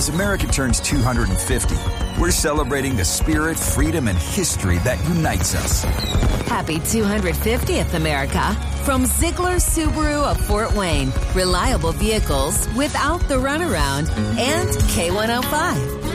As America turns 250, we're celebrating the spirit, freedom, and history that unites us. Happy 250th, America. From Ziegler Subaru of Fort Wayne. Reliable vehicles without the runaround. And K105.